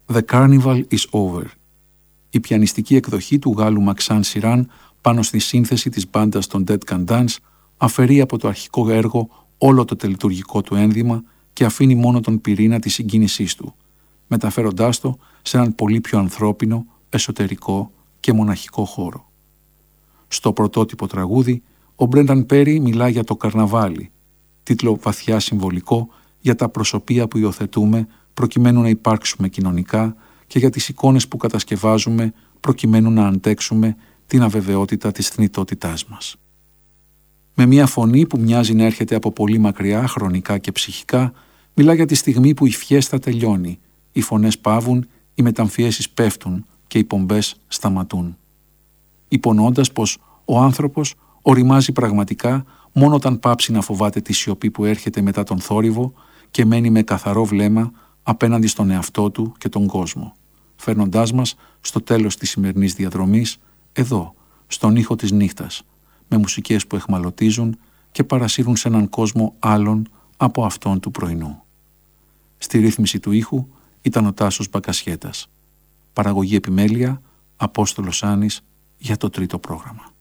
«The Carnival is over». Η πιανιστική εκδοχή του Γάλλου Μαξάν Σιράν πάνω στη σύνθεση της μπάντας των Dead Can Dance αφαιρεί από το αρχικό έργο όλο το τελειτουργικό του ένδυμα και αφήνει μόνο τον πυρήνα της συγκίνησής του, μεταφέροντάς το σε έναν πολύ πιο ανθρώπινο, εσωτερικό και μοναχικό χώρο. Στο πρωτότυπο τραγούδι, ο Μπρένταν Πέρι μιλά για το καρναβάλι, τίτλο βαθιά συμβολικό για τα προσωπία που υιοθετούμε προκειμένου να υπάρξουμε κοινωνικά και για τις εικόνες που κατασκευάζουμε προκειμένου να αντέξουμε την αβεβαιότητα της θνητότητάς μας. Με μια φωνή που μοιάζει να έρχεται από πολύ μακριά χρονικά και ψυχικά, μιλά για τη στιγμή που η φιέστα τελειώνει, οι φωνές παύουν, οι μεταμφιέσεις πέφτουν και οι πομπές σταματούν. Υπονοώντας πως ο άνθρωπος οριμάζει πραγματικά μόνο όταν πάψει να φοβάται τη σιωπή που έρχεται μετά τον θόρυβο και μένει με καθαρό βλέμμα απέναντι στον εαυτό του και τον κόσμο, φέρνοντάς μας στο τέλος της σημερινής διαδρομής, εδώ, στον ήχο της νύχτας, με μουσικές που εχμαλωτίζουν και παρασύρουν σε έναν κόσμο άλλον από αυτόν του πρωινού. Στη ρύθμιση του ήχου ήταν ο Τάσος Μπακασιέτας. Παραγωγή επιμέλεια, Απόστολος Άνης για το τρίτο πρόγραμμα.